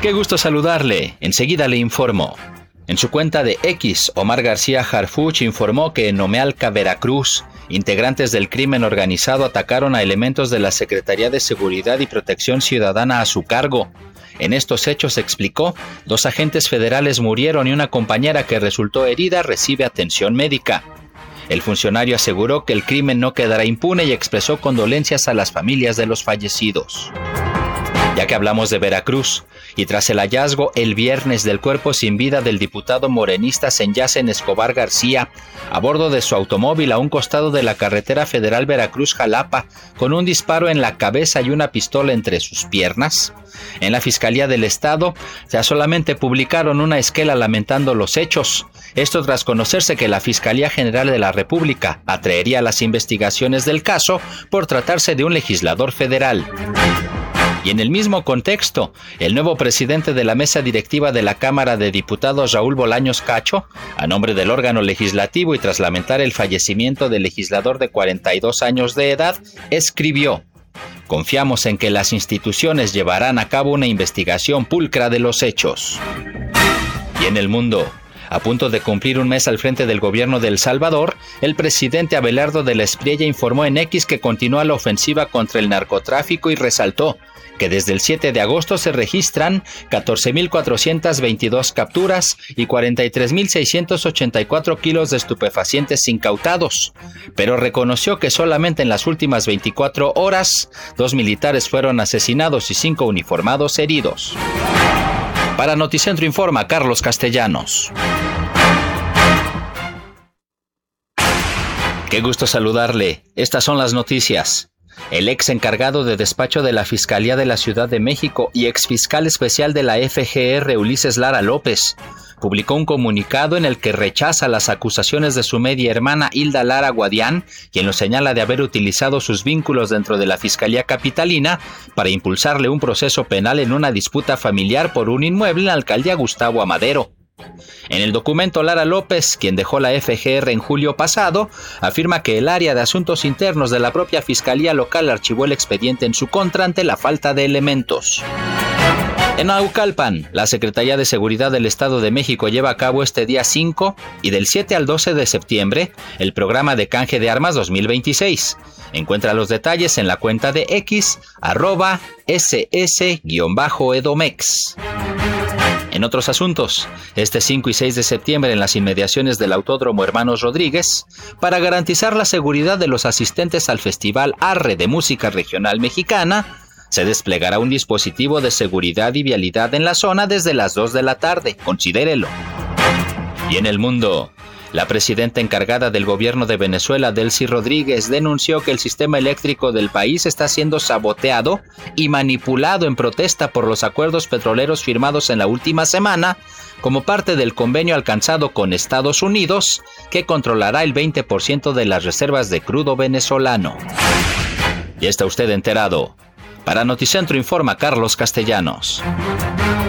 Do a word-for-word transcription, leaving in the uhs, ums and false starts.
Qué gusto saludarle. Enseguida le informo. En su cuenta de X, Omar García Harfuch informó que en Nomealca, Veracruz, integrantes del crimen organizado atacaron a elementos de la Secretaría de Seguridad y Protección Ciudadana a su cargo. En estos hechos, explicó, dos agentes federales murieron y una compañera que resultó herida recibe atención médica. El funcionario aseguró que el crimen no quedará impune y expresó condolencias a las familias de los fallecidos. Ya que hablamos de Veracruz, y tras el hallazgo el viernes del cuerpo sin vida del diputado morenista Senyacen Escobar García, a bordo de su automóvil a un costado de la carretera federal Veracruz-Jalapa, con un disparo en la cabeza y una pistola entre sus piernas, en la Fiscalía del Estado ya solamente publicaron una esquela lamentando los hechos. Esto tras conocerse que la Fiscalía General de la República atraería las investigaciones del caso por tratarse de un legislador federal. Y en el mismo contexto, el nuevo presidente de la mesa directiva de la Cámara de Diputados, Raúl Bolaños Cacho, a nombre del órgano legislativo y tras lamentar el fallecimiento del legislador de cuarenta y dos años de edad, escribió: "Confiamos en que las instituciones llevarán a cabo una investigación pulcra de los hechos". Y en el mundo, a punto de cumplir un mes al frente del gobierno de El Salvador, el presidente Abelardo de la Espriella informó en X que continúa la ofensiva contra el narcotráfico y resaltó que desde el siete de agosto se registran catorce mil cuatrocientas veintidós capturas y cuarenta y tres mil seiscientos ochenta y cuatro kilos de estupefacientes incautados, pero reconoció que solamente en las últimas veinticuatro horas, dos militares fueron asesinados y cinco uniformados heridos. Para Noticentro informa Carlos Castellanos. Qué gusto saludarle. Estas son las noticias. El ex encargado de despacho de la Fiscalía de la Ciudad de México y ex fiscal especial de la F G R, Ulises Lara López, publicó un comunicado en el que rechaza las acusaciones de su media hermana Hilda Lara Guadián, quien lo señala de haber utilizado sus vínculos dentro de la Fiscalía Capitalina para impulsarle un proceso penal en una disputa familiar por un inmueble en la alcaldía Gustavo Amadero. En el documento, Lara López, quien dejó la F G R en julio pasado, afirma que el área de asuntos internos de la propia Fiscalía Local archivó el expediente en su contra ante la falta de elementos. En Naucalpan, la Secretaría de Seguridad del Estado de México lleva a cabo este día cinco y del siete al doce de septiembre el programa de canje de armas dos mil veintiséis. Encuentra los detalles en la cuenta de X, arroba ss-edomex. En otros asuntos, este cinco y seis de septiembre en las inmediaciones del Autódromo Hermanos Rodríguez, para garantizar la seguridad de los asistentes al Festival Arre de Música Regional Mexicana, se desplegará un dispositivo de seguridad y vialidad en la zona desde las dos de la tarde, considérelo. Y en el mundo, la presidenta encargada del gobierno de Venezuela, Delcy Rodríguez, denunció que el sistema eléctrico del país está siendo saboteado y manipulado en protesta por los acuerdos petroleros firmados en la última semana como parte del convenio alcanzado con Estados Unidos, que controlará el veinte por ciento de las reservas de crudo venezolano. Ya está usted enterado. Para Noticentro informa Carlos Castellanos.